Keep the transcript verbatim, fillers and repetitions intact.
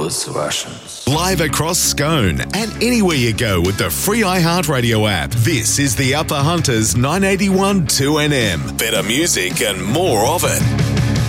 those Russians. Live across Scone and anywhere you go with the free iHeartRadio app. This is the Upper Hunters nine eighty-one two N M. Better music and more of it.